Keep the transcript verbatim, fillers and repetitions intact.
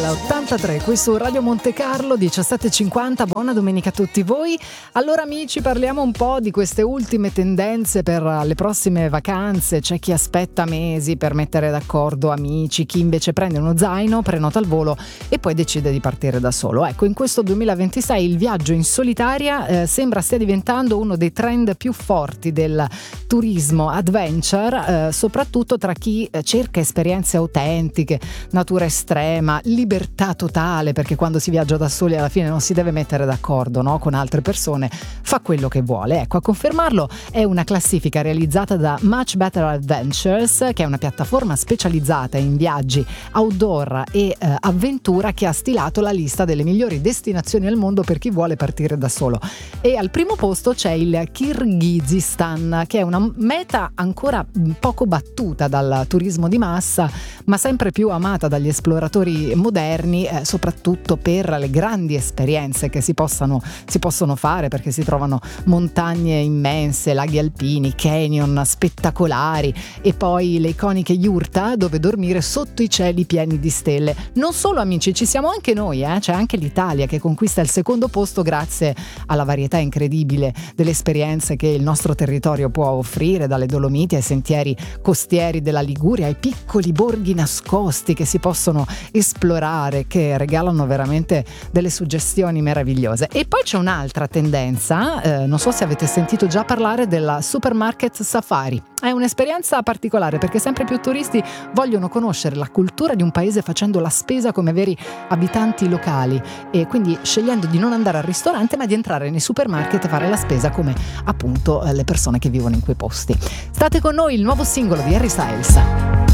ottantatré, qui su Radio Monte Carlo, diciassette e cinquanta. Buona domenica a tutti voi. Allora amici, parliamo un po' di queste ultime tendenze per le prossime vacanze. C'è chi aspetta mesi per mettere d'accordo amici, chi invece prende uno zaino, prenota il volo e poi decide di partire da solo. Ecco, in questo duemilaventisei il viaggio in solitaria eh, sembra stia diventando uno dei trend più forti del turismo adventure, eh, soprattutto tra chi eh, cerca esperienze autentiche, natura estrema, libertà totale, perché quando si viaggia da soli alla fine non si deve mettere d'accordo, no? Con altre persone, fa quello che vuole. Ecco, a confermarlo è una classifica realizzata da Much Better Adventures, che è una piattaforma specializzata in viaggi outdoor e eh, avventura, che ha stilato la lista delle migliori destinazioni al mondo per chi vuole partire da solo. E al primo posto c'è il Kirghizistan, che è una meta ancora poco battuta dal turismo di massa, ma sempre più amata dagli esploratori moderni, eh, soprattutto per le grandi esperienze che si possano si possono fare, perché si trovano montagne immense, laghi alpini, canyon spettacolari e poi le iconiche yurta dove dormire sotto i cieli pieni di stelle. Non solo amici, ci siamo anche noi, eh? C'è anche l'Italia che conquista il secondo posto grazie alla varietà incredibile delle esperienze che il nostro territorio può offrire, dalle Dolomiti ai sentieri costieri della Liguria, ai piccoli borghi nascosti che si possono esplorare, che regalano veramente delle suggestioni meravigliose. E poi c'è un'altra tendenza, eh, non so se avete sentito già parlare della Supermarket Safari. È un'esperienza particolare perché sempre più turisti vogliono conoscere la cultura di un paese facendo la spesa come veri abitanti locali, e quindi scegliendo di non andare al ristorante ma di entrare nei supermarket e fare la spesa come appunto le persone che vivono in quei posti. State con noi, il nuovo singolo di Harry Styles.